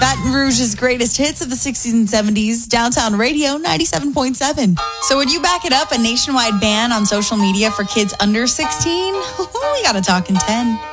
Baton Rouge's greatest hits of the 60s and 70s, Downtown Radio 97.7. So would you back it up, a nationwide ban on social media for kids under 16? We got to talk in 10.